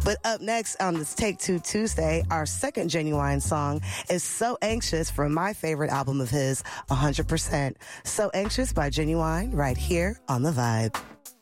But up next on this Take Two Tuesday, our second Genuine song is So Anxious from my favorite album of his, 100%. So Anxious by Genuine, right here on The Vibe.